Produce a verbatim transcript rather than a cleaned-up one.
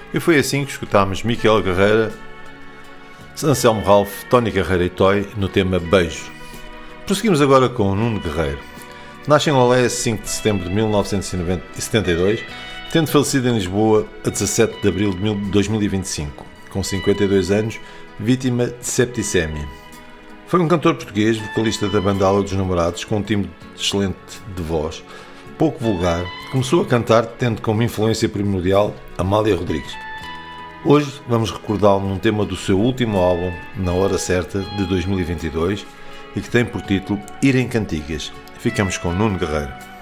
E foi assim que escutámos Miquel Guerreira, Anselmo Ralph, Tony Carreira e Toy no tema Beijo. Prosseguimos agora com o Nuno Guerreiro. Nasce em Lolé a cinco de setembro de mil novecentos e setenta e dois, tendo falecido em Lisboa a dezassete de abril de dois mil e vinte e cinco, com cinquenta e dois anos, vítima de septicémia. Foi um cantor português, vocalista da banda Ala dos Namorados, com um timbre excelente de voz, pouco vulgar. Começou a cantar tendo como influência primordial Amália Rodrigues. Hoje vamos recordá-lo num tema do seu último álbum, Na Hora Certa, de dois mil e vinte e dois, e que tem por título Ir em Cantigas. Ficamos com Nuno Guerreiro.